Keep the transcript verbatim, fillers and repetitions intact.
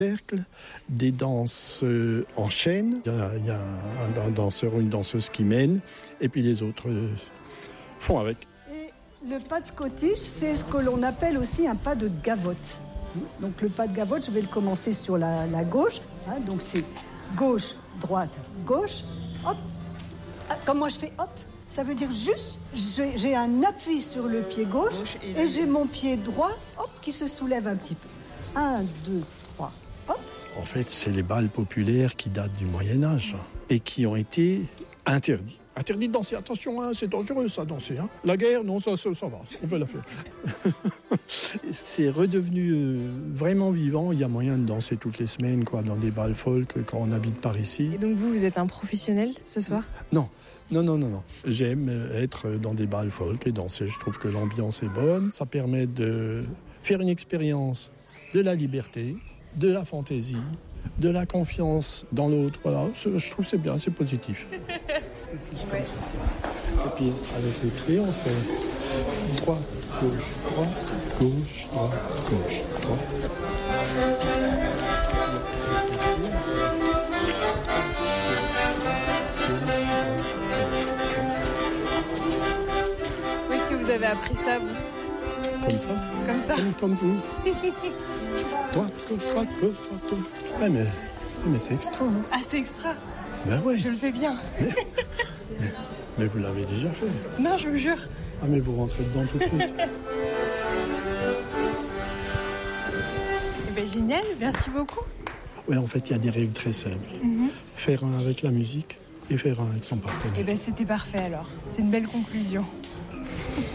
cercle, des danses en chaîne. Il y a, il y a un, un danseur ou une danseuse qui mène, et puis les autres font avec. Et le pas de Scottish, c'est ce que l'on appelle aussi un pas de gavotte. Donc le pas de gavotte, je vais le commencer sur la, la gauche. Hein, donc c'est gauche, droite, gauche, hop. Ah, comme moi je fais hop, ça veut dire juste, j'ai, j'ai un appui sur le pied gauche, gauche et, et j'ai mon pied droit, hop, qui se soulève un petit peu. Un, deux, trois, hop. En fait, c'est les bals populaires qui datent du Moyen-Âge hein, et qui ont été interdits. Interdit de danser, attention, hein, c'est dangereux ça, danser. Hein. La guerre, non, ça, ça, ça va, on peut la faire. C'est redevenu euh, vraiment vivant, il y a moyen de danser toutes les semaines quoi, dans des bals folk quand on habite par ici. Et donc vous, vous êtes un professionnel ce soir ? Non, non, non, non, non. J'aime être dans des bals folk et danser, je trouve que l'ambiance est bonne. Ça permet de faire une expérience de la liberté, de la fantaisie, de la confiance dans l'autre. Voilà, je trouve que c'est bien, c'est positif. C'est ouais. Et puis avec les pieds, on fait droite, gauche, droite, gauche, droite, gauche, droite. Où est-ce que vous avez appris ça, vous ? Comme ça. Comme ça. Comme, comme vous. Droite, gauche, droite, gauche, droite, gauche. Ouais, mais, mais c'est extra. Hein. Ah, c'est extra. Ben ouais. Je le fais bien. Mais, mais, mais vous l'avez déjà fait. Non, je vous jure. Ah, mais vous rentrez dedans tout de suite. Eh bien, génial, merci beaucoup. Oui, en fait, il y a des règles très simples. Mm-hmm. Faire un avec la musique et faire un avec son partenaire. Eh bien, c'était parfait alors. C'est une belle conclusion.